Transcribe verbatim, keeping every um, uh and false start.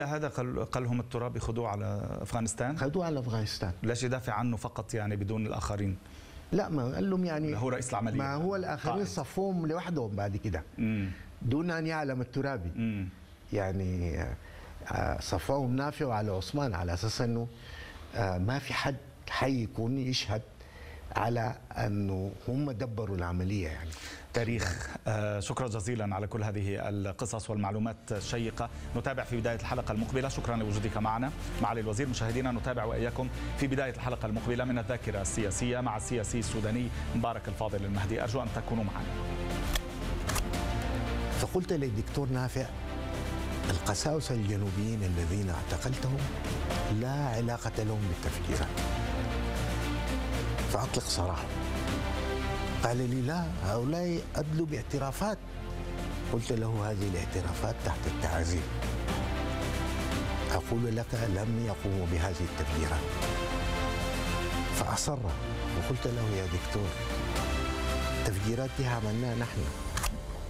هذا قال قال لهم الترابي خذوه على افغانستان؟ خذوه على افغانستان. ليش يدافع عنه فقط يعني بدون الاخرين؟ لا، ما قال لهم يعني هو رئيس العمليه، ما هو الاخرين صفوهم لوحدهم بعد كده دون ان يعلم الترابي. مم. يعني صفوهم نافع وعلى عثمان على اساس انه ما في حد حي يكون يشهد على انه هم دبروا العمليه. يعني تاريخ. آه شكرا جزيلا على كل هذه القصص والمعلومات الشيقة. نتابع في بداية الحلقة المقبلة. شكرا لوجودك معنا معالي الوزير. مشاهدينا نتابع وإياكم في بداية الحلقة المقبلة من الذاكرة السياسية مع السياسي السوداني مبارك الفاضل المهدي. أرجو أن تكونوا معنا. فقلت للدكتور نافع القساوسة الجنوبيين الذين اعتقلتهم لا علاقة لهم بالتفجيرات، فأطلق سراحهم. قال لي لا، هؤلاء أدلوا باعترافات. قلت له هذه الاعترافات تحت التعذيب. أقول لك لم يقوموا بهذه التفجيرات. فأصر وقلت له يا دكتور التفجيرات دي عملناها نحن.